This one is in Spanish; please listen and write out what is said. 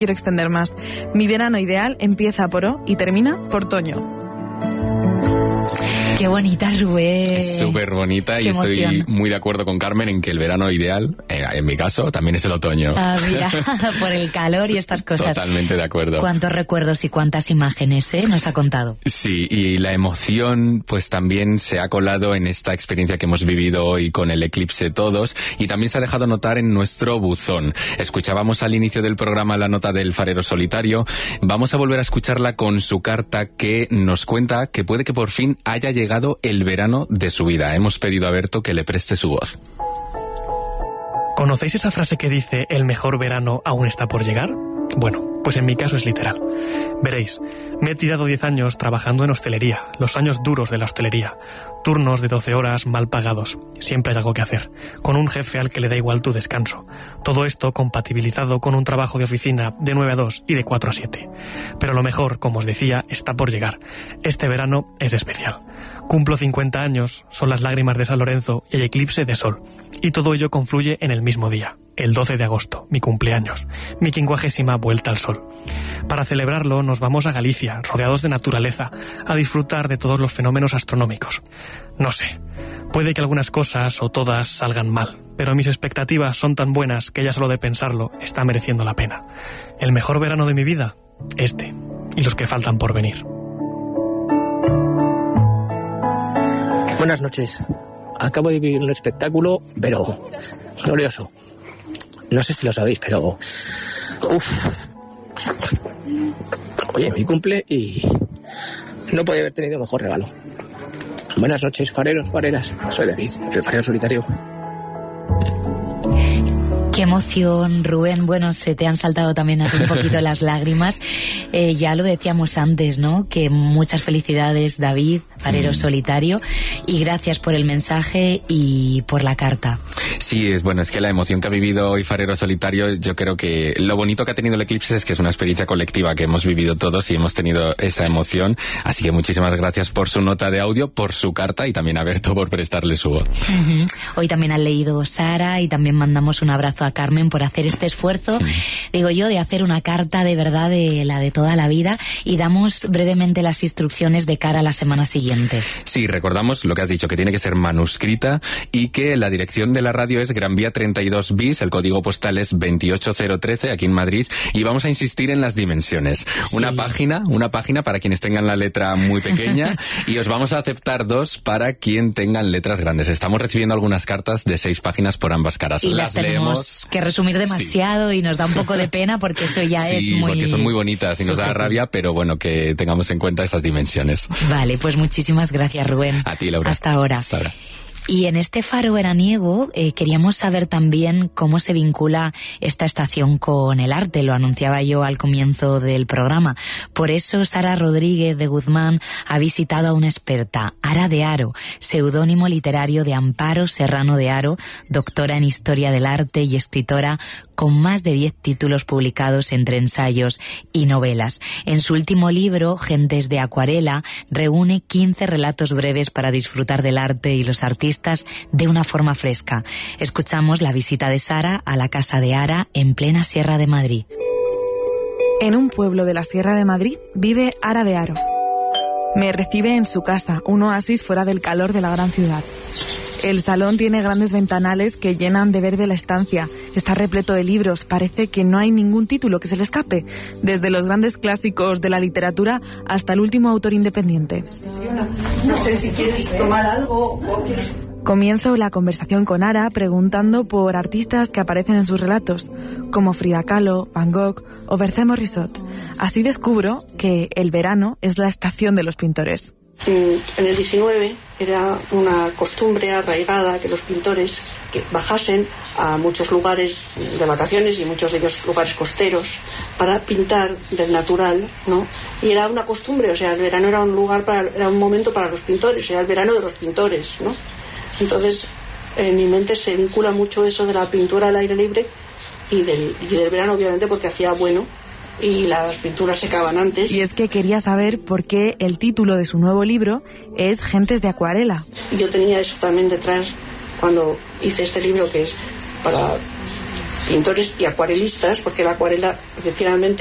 quiero extender más. Mi verano ideal empieza por O y termina por otoño. Qué bonita, Rubén. Es súper bonita y estoy muy de acuerdo con Carmen en que el verano ideal, en mi caso, también es el otoño. Ah, mira, por el calor y estas cosas. Totalmente de acuerdo. Cuántos recuerdos y cuántas imágenes, nos ha contado. Sí, y la emoción pues también se ha colado en esta experiencia que hemos vivido hoy con el eclipse todos y también se ha dejado notar en nuestro buzón. Escuchábamos al inicio del programa la nota del farero solitario. Vamos a volver a escucharla con su carta que nos cuenta que puede que por fin haya llegado el verano de su vida. Hemos pedido a Berto que le preste su voz. ¿Conocéis esa frase que dice el mejor verano aún está por llegar? Bueno, pues en mi caso es literal. Veréis, me he tirado 10 años trabajando en hostelería, los años duros de la hostelería. Turnos de 12 horas mal pagados, siempre hay algo que hacer, con un jefe al que le da igual tu descanso. Todo esto compatibilizado con un trabajo de oficina de 9 a 2 y de 4 a 7. Pero lo mejor, como os decía, está por llegar. Este verano es especial. Cumplo 50 años, son las lágrimas de San Lorenzo y el eclipse de sol. Y todo ello confluye en el mismo día, el 12 de agosto, mi cumpleaños, mi 50ª vuelta al sol. Para celebrarlo nos vamos a Galicia, rodeados de naturaleza, a disfrutar de todos los fenómenos astronómicos. No sé, puede que algunas cosas o todas salgan mal, pero mis expectativas son tan buenas que ya solo de pensarlo está mereciendo la pena. El mejor verano de mi vida, este, y los que faltan por venir. Buenas noches. Acabo de vivir un espectáculo, pero glorioso. No sé si lo sabéis, pero... Oye, mi cumple y no podía haber tenido mejor regalo. Buenas noches, fareros, fareras. Soy David, el farero solitario. Qué emoción, Rubén. Bueno, se te han saltado también así un poquito las lágrimas. Ya lo decíamos antes, ¿no? Que muchas felicidades, David, farero solitario, y gracias por el mensaje y por la carta. Sí, es que la emoción que ha vivido hoy farero solitario, yo creo que lo bonito que ha tenido el eclipse es que es una experiencia colectiva que hemos vivido todos y hemos tenido esa emoción. Así que muchísimas gracias por su nota de audio, por su carta y también a Berto por prestarle su voz. Hoy también han leído Sara y también mandamos un abrazo a Carmen por hacer este esfuerzo, digo yo, de hacer una carta de verdad de la de toda la vida, y damos brevemente las instrucciones de cara a la semana siguiente. Sí, recordamos lo que has dicho, que tiene que ser manuscrita y que la dirección de la radio es Gran Vía 32 bis, el código postal es 28013 aquí en Madrid, y vamos a insistir en las dimensiones. Sí. Una página para quienes tengan la letra muy pequeña y os vamos a aceptar 2 para quien tengan letras grandes. Estamos recibiendo algunas cartas de 6 páginas por ambas caras. Y las leemos. Que resumir demasiado y nos da un poco de pena porque eso ya es muy... porque son muy bonitas y nos da rabia, pero bueno, que tengamos en cuenta esas dimensiones. Vale, pues muchísimas gracias, Rubén. A ti, Laura. Hasta ahora. Hasta ahora. Y en este faro veraniego queríamos saber también cómo se vincula esta estación con el arte. Lo anunciaba yo al comienzo del programa. Por eso Sara Rodríguez de Guzmán ha visitado a una experta, Ara de Haro, seudónimo literario de Amparo Serrano de Haro, doctora en Historia del Arte y escritora con más de 10 títulos publicados entre ensayos y novelas. En su último libro, Gentes de Acuarela, reúne 15 relatos breves para disfrutar del arte y los artistas de una forma fresca. Escuchamos la visita de Sara a la casa de Ara en plena Sierra de Madrid. En un pueblo de la Sierra de Madrid vive Ara de Haro. Me recibe en su casa, un oasis fuera del calor de la gran ciudad. El salón tiene grandes ventanales que llenan de verde la estancia. Está repleto de libros. Parece que no hay ningún título que se le escape, desde los grandes clásicos de la literatura hasta el último autor independiente. No sé si quieres tomar algo o quieres... Comienzo la conversación con Ara preguntando por artistas que aparecen en sus relatos, como Frida Kahlo, Van Gogh o Bercé Morisot. Así descubro que el verano es la estación de los pintores. En el 19 era una costumbre arraigada que los pintores que bajasen a muchos lugares de vacaciones y muchos de ellos lugares costeros para pintar del natural, ¿no? Y era una costumbre, o sea, el verano era era un momento para los pintores, era el verano de los pintores, ¿no? Entonces, en mi mente se vincula mucho eso de la pintura al aire libre y del verano, obviamente, porque hacía bueno y las pinturas secaban antes. Y es que quería saber por qué el título de su nuevo libro es Gentes de Acuarela. Y yo tenía eso también detrás cuando hice este libro, que es para pintores y acuarelistas, porque la acuarela efectivamente